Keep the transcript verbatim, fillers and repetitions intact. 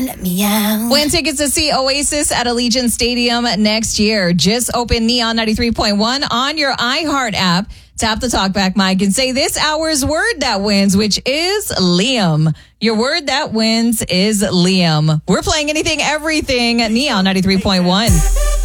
and meow. Win tickets to see Oasis at Allegiant Stadium next year. Just open Neon ninety-three point one on your iHeart app. Tap the talkback mic and say this hour's word that wins, which is Liam. Your word that wins is Liam. We're playing anything, everything. Neon ninety-three point one.